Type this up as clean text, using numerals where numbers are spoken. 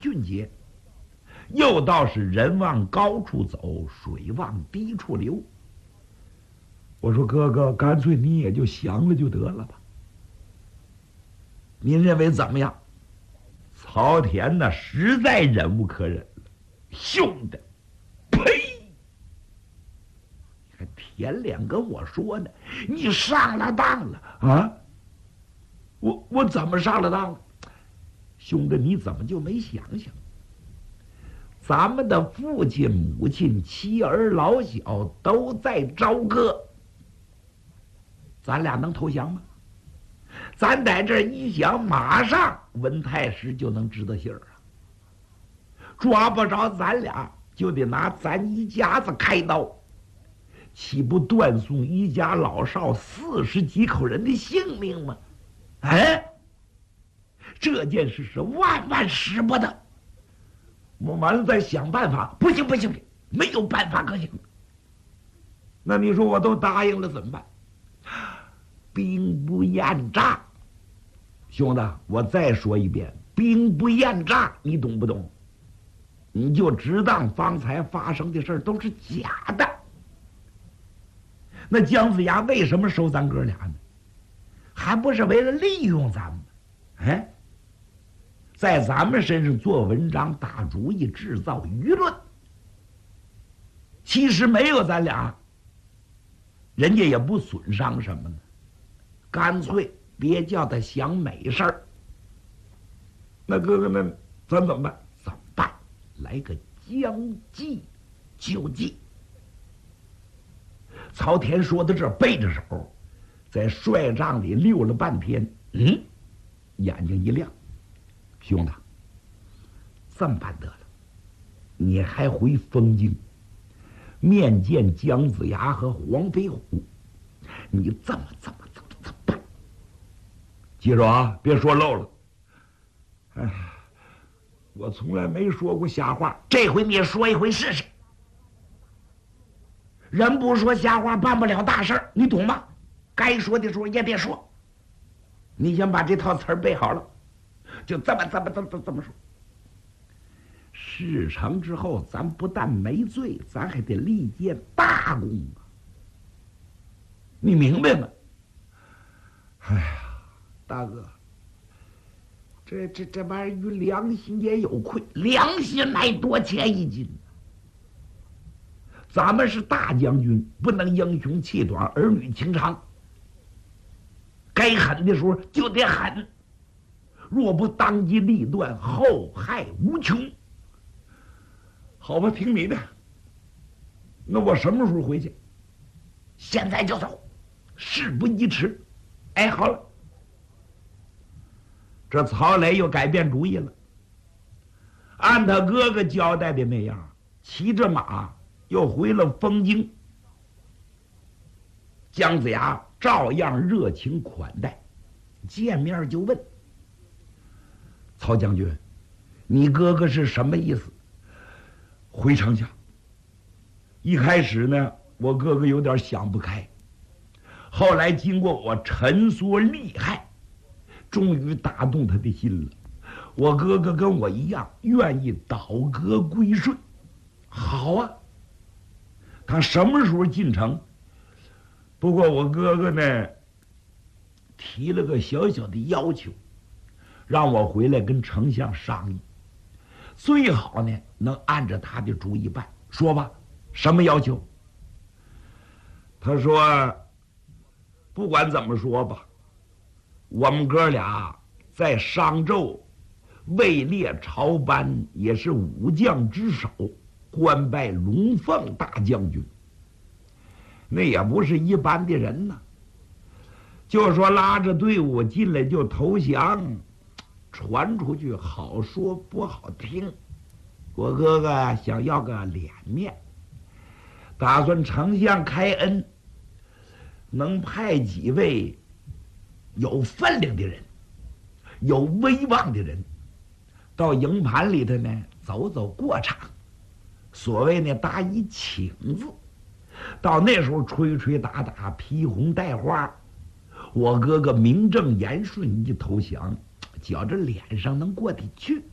俊杰，又道是人往高处走，水往低处流。我说哥哥，干脆你也就降了就得了吧。您认为怎么样？曹田呢，实在忍无可忍了，兄弟，呸！还舔脸跟我说呢，你上了当了啊！我怎么上了当了？兄弟，你怎么就没想想？咱们的父亲、母亲、妻儿老小都在朝歌，咱俩能投降吗？咱在这一想，马上文太师就能知道信儿了。抓不着咱俩，就得拿咱一家子开刀，岂不断送一家老少40几口人的性命吗？哎，这件事是万万使不得。我完了再想办法，不行，没有办法可行。那你说我都答应了怎么办？兵不厌诈，兄弟，我再说一遍，兵不厌诈，你懂不懂？你就只当方才发生的事都是假的。那姜子牙为什么收咱哥俩呢？还不是为了利用咱们？哎，在咱们身上做文章、打主意、制造舆论。其实没有咱俩，人家也不损伤什么呢。干脆别叫他想美事儿。那哥哥们，咱怎么办？怎么办？来个将计就计。曹田说到这儿，背着手，在帅帐里溜了半天，眼睛一亮，兄弟，这么办得了，你还回丰京面见姜子牙和黄飞虎，你这么办？记住啊，别说漏了。哎，我从来没说过瞎话，这回你说一回试试。人不说瞎话，办不了大事儿，你懂吗？该说的时候也得说。你先把这套词儿背好了，就这么说。事成之后，咱不但没罪，咱还得立件大功啊！你明白吗？哎呀，大哥，这玩意儿与良心也有愧，良心乃多钱一斤。咱们是大将军，不能英雄气短，儿女情长。该狠的时候就得狠，若不当机立断，后害无穷。好吧，听你的。那我什么时候回去？现在就走，事不宜迟。哎，好了，这曹磊又改变主意了，按他哥哥交代的那样，骑着马又回了丰京。姜子牙照样热情款待，见面就问曹将军：“你哥哥是什么意思？”回丞相。一开始呢，我哥哥有点想不开，后来经过我沉梭厉害，终于打动他的心了。我哥哥跟我一样，愿意倒戈归顺。好啊，他什么时候进城？不过我哥哥呢，提了个小小的要求，让我回来跟丞相商议，最好呢能按照他的主意办。说吧，什么要求？他说，不管怎么说吧，我们哥俩在商纣位列朝班，也是武将之首，官拜龙凤大将军，那也不是一般的人呐。就说拉着队伍进来就投降，传出去好说不好听。我哥哥想要个脸面，打算丞相开恩，能派几位有分量的人，有威望的人到营盘里头呢走走过场，所谓呢打一请字，到那时候吹吹打打，披红戴花，我哥哥名正言顺一投降，觉着脸上能过得去。